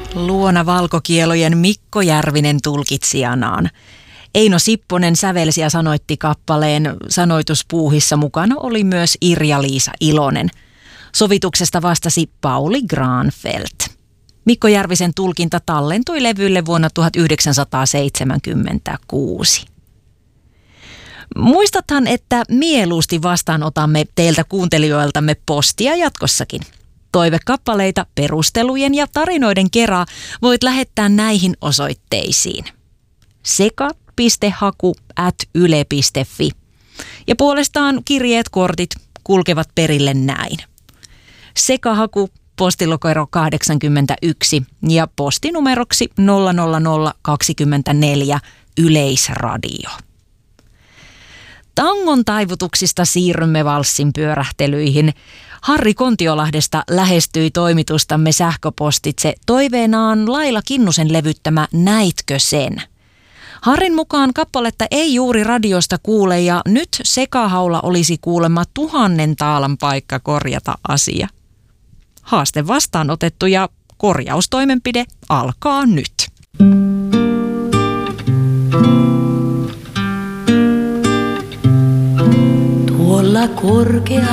luona valkokielojen Mikko Järvinen tulkitsijanaan. Eino Sipponen sävelsi ja sanoitti kappaleen. Sanoituspuuhissa mukana oli myös Irja-Liisa Ilonen. Sovituksesta vastasi Pauli Granfeldt. Mikko Järvisen tulkinta tallentui levylle vuonna 1976. Muistathan, että mieluusti vastaanotamme teiltä kuuntelijoiltamme postia jatkossakin. Toivekappaleita perustelujen ja tarinoiden kera voit lähettää näihin osoitteisiin: seka.haku@yle.fi. Ja puolestaan kirjeet, kortit kulkevat perille näin. Sekahaku, postilokero 81 ja postinumeroksi 00024 Yleisradio. Tangon taivutuksista siirrymme valssin pyörähtelyihin. Harri Kontiolahdesta lähestyi toimitustamme sähköpostitse toiveenaan Laila Kinnusen levyttämä Näitkö sen? Harrin mukaan kappaletta ei juuri radiosta kuule ja nyt sekahaula olisi kuulemma 1000 taalan paikka korjata asia. Haaste vastaanotettu ja korjaustoimenpide alkaa nyt. Tuolla korkea